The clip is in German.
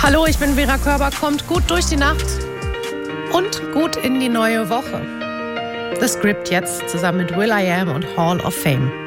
Hallo, ich bin Vera Körber. Kommt gut durch die Nacht und gut in die neue Woche. The Script jetzt zusammen mit will.i.am und Hall of Fame.